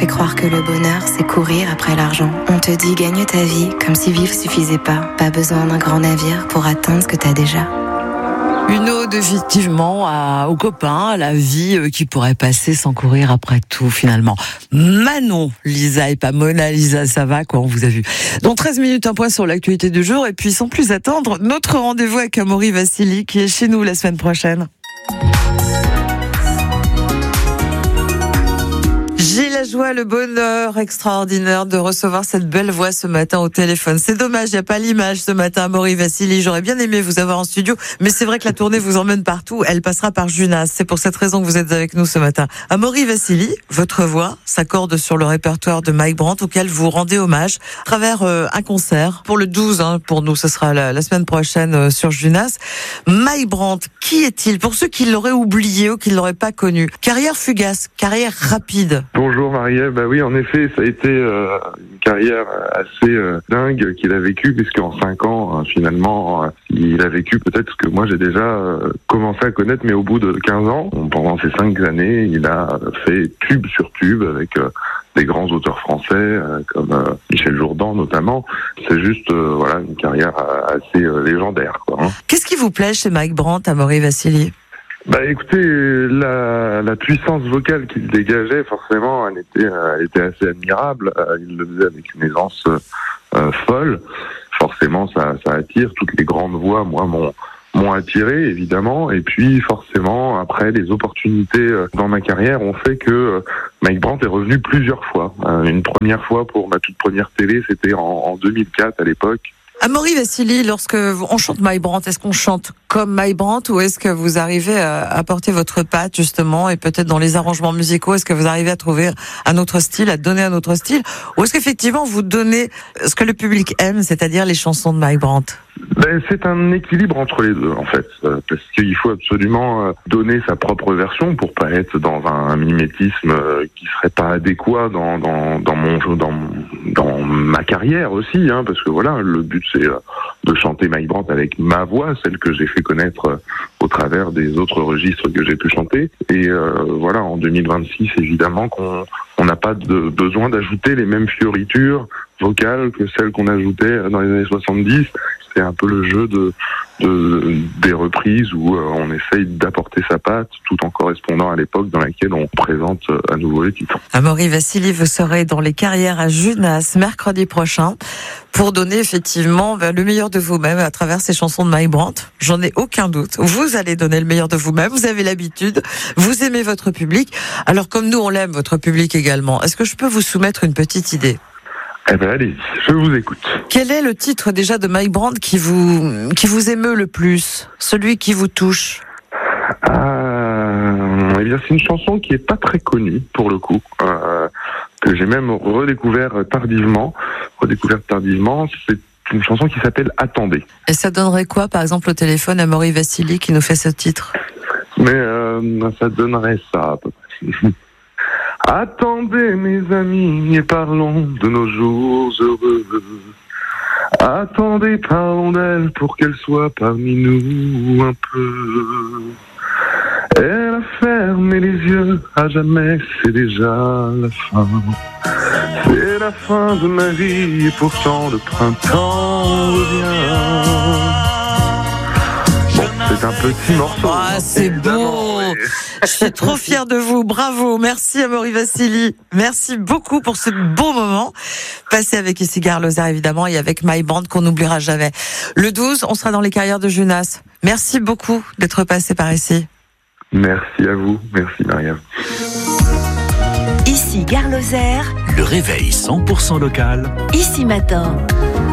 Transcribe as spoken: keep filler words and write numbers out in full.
fait croire que le bonheur, c'est courir après l'argent. On te dit gagne ta vie, comme si vivre suffisait pas. Pas besoin d'un grand navire pour atteindre ce que t'as déjà. Une ode effectivement à, aux copains, à la vie euh, qui pourrait passer sans courir après tout finalement. Manon, Lisa et pas Mona Lisa, ça va quoi, on vous a vu. Dans treize minutes, un point sur l'actualité du jour et puis sans plus attendre, notre rendez-vous avec Amaury Vassili qui est chez nous la semaine prochaine. J'ai la joie, le bonheur extraordinaire de recevoir cette belle voix ce matin au téléphone. C'est dommage, il n'y a pas l'image ce matin, Amaury Vassili. J'aurais bien aimé vous avoir en studio, mais c'est vrai que la tournée vous emmène partout. Elle passera par Junas. C'est pour cette raison que vous êtes avec nous ce matin. Amaury Vassili, votre voix s'accorde sur le répertoire de Mike Brandt auquel vous rendez hommage à travers euh, un concert pour le douze. Hein, pour nous, ce sera la, la semaine prochaine euh, sur Junas. Mike Brandt, qui est-il? Pour ceux qui l'auraient oublié ou qui ne l'auraient pas connu. Carrière fugace, carrière rapide. Bonjour Marie-Ève, bah oui en effet ça a été euh, une carrière assez euh, dingue qu'il a vécue puisqu'en cinq ans euh, finalement euh, il a vécu peut-être ce que moi j'ai déjà euh, commencé à connaître mais au bout de quinze ans. Pendant ces cinq années il a fait tube sur tube avec euh, des grands auteurs français euh, comme euh, Michel Jourdan notamment. C'est juste euh, voilà une carrière assez euh, légendaire quoi. Hein. Qu'est-ce qui vous plaît chez Mike Brandt, Amaury Vassili? Bah écoutez, la, la puissance vocale qu'il dégageait, forcément, elle était, elle était assez admirable. Il le faisait avec une aisance euh, folle. Forcément, ça, ça attire. Toutes les grandes voix, moi, m'ont, m'ont attiré, évidemment. Et puis, forcément, après, les opportunités dans ma carrière ont fait que Mike Brandt est revenu plusieurs fois. Une première fois pour ma toute première télé, c'était en, en deux mille quatre à l'époque. Amaury Vassili, lorsque on chante Mike Brandt, est-ce qu'on chante comme Mike Brandt ou est-ce que vous arrivez à apporter votre patte justement et peut-être dans les arrangements musicaux, est-ce que vous arrivez à trouver un autre style, à donner un autre style ou est-ce qu'effectivement vous donnez ce que le public aime, c'est-à-dire les chansons de Mike Brandt? Ben, c'est un équilibre entre les deux en fait, euh, parce qu'il faut absolument euh, donner sa propre version pour pas être dans un mimétisme euh, qui serait pas adéquat dans dans dans mon dans dans ma carrière aussi, hein, parce que voilà le but c'est euh, de chanter Mike Brandt avec ma voix, celle que j'ai fait connaître euh, au travers des autres registres que j'ai pu chanter. Et euh, voilà en deux mille vingt-six évidemment qu'on on n'a pas de besoin d'ajouter les mêmes fioritures vocales que celles qu'on ajoutait dans les années soixante-dix. C'est un peu le jeu de, de des reprises où euh, on essaye d'apporter sa patte tout en correspondant à l'époque dans laquelle on présente euh, à nouveau les titres. Amaury Vassili, vous serez dans les carrières à Junas mercredi prochain pour donner effectivement le meilleur de vous-même à travers ces chansons de Mike Brandt. J'en ai aucun doute. Vous allez donner le meilleur de vous-même. Vous avez l'habitude. Vous aimez votre public. Alors comme nous, on l'aime, votre public également. Est-ce que je peux vous soumettre une petite idée? Eh ben allez, je vous écoute. Quel est le titre déjà de Mike Brandt qui vous qui vous émeut le plus, celui qui vous touche? euh, Eh bien, c'est une chanson qui est pas très connue pour le coup, euh, que j'ai même redécouvert tardivement. Redécouverte tardivement, c'est une chanson qui s'appelle Attendez. Et ça donnerait quoi, par exemple, au téléphone à Amaury Vassili qui nous fait ce titre? Mais euh, ça donnerait ça à peu près. Attendez mes amis et parlons de nos jours heureux. Attendez, parlons d'elle pour qu'elle soit parmi nous un peu. Elle a fermé les yeux, à jamais c'est déjà la fin. C'est la fin de ma vie et pourtant le printemps revient. C'est un petit morceau. Ah, c'est beau. Mais... Je suis trop fière de vous. Bravo. Merci Amaury Vassili. Merci beaucoup pour ce beau moment passé avec ici Gare Lozère évidemment et avec Mike Brandt qu'on n'oubliera jamais. Le douze, on sera dans les carrières de Junas. Merci beaucoup d'être passé par ici. Merci à vous. Merci Marie-Ève. Ici Gare Lozère. Le réveil cent pour cent local. Ici Matin.